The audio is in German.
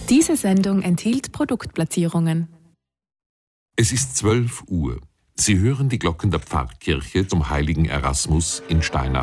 Diese Sendung enthielt Produktplatzierungen. Es ist 12 Uhr. Sie hören die Glocken der Pfarrkirche zum heiligen Erasmus in Steinach.